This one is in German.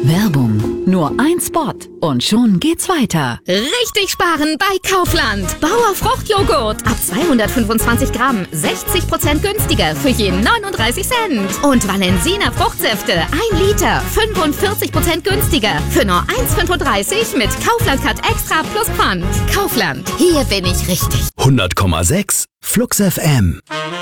Werbung. Nur ein Spot und schon geht's weiter. Richtig sparen bei Kaufland. Bauer Fruchtjoghurt ab 225 Gramm 60% günstiger für je 39 Cent. Und Valensina Fruchtsäfte 1 Liter 45% günstiger für nur 1,35 mit Kaufland Cut Extra plus Pfand. Kaufland, hier bin ich richtig. 100,6 Flux FM.